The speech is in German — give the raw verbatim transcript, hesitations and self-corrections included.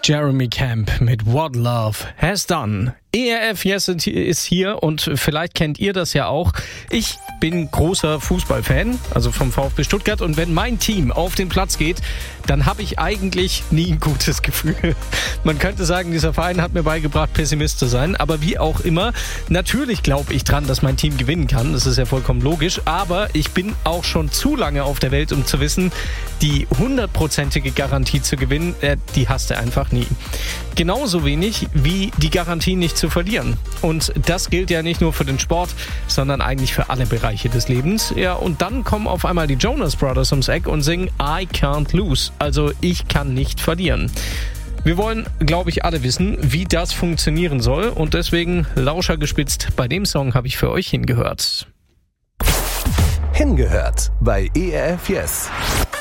Jeremy Camp mit What Love Has Done. E R F Yes ist hier und vielleicht kennt ihr das ja auch. Ich bin großer Fußballfan, also vom VfB Stuttgart, und wenn mein Team auf den Platz geht, dann habe ich eigentlich nie ein gutes Gefühl. Man könnte sagen, dieser Verein hat mir beigebracht, Pessimist zu sein, aber wie auch immer, natürlich glaube ich dran, dass mein Team gewinnen kann, das ist ja vollkommen logisch, aber ich bin auch schon zu lange auf der Welt, um zu wissen, die hundertprozentige Garantie zu gewinnen, äh, die hast du einfach nie. Genauso wenig wie die Garantie nicht zu verlieren. Und das gilt ja nicht nur für den Sport, sondern eigentlich für alle Bereiche des Lebens. Ja, und dann kommen auf einmal die Jonas Brothers ums Eck und singen I can't lose. Also ich kann nicht verlieren. Wir wollen, glaube ich, alle wissen, wie das funktionieren soll. Und deswegen Lauscher gespitzt. Bei dem Song habe ich für euch hingehört. Hingehört bei E R F Yes.